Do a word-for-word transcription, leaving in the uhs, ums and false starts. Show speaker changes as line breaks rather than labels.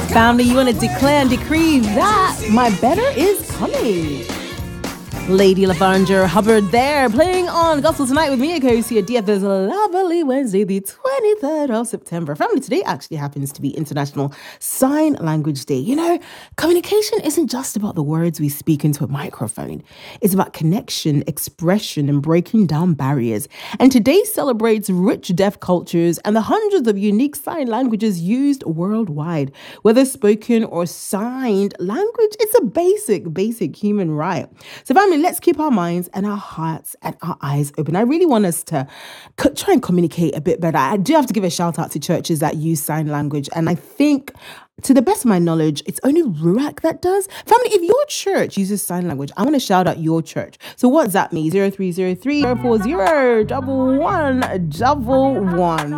Family, you want to declare and decree that my better is coming. Lady Lavender Hubbard there, playing on Gospel Tonight with me, Akosia D F. There's a lovely Wednesday, the twenty-third of September. Family, today actually happens to be International Sign Language Day. You know, communication isn't just about the words we speak into a microphone. It's about connection, expression, and breaking down barriers. And today celebrates rich deaf cultures and the hundreds of unique sign languages used worldwide. Whether spoken or signed, language is a basic, basic human right. So family, let's keep our minds and our hearts and our eyes open. I really want us to co- try and communicate a bit better. I do have to give a shout out to churches that use sign language. And I think, to the best of my knowledge, it's only Ruach that does. Family, if your church uses sign language, I want to shout out your church. So what's that mean? zero three zero three, zero four zero, one one one one.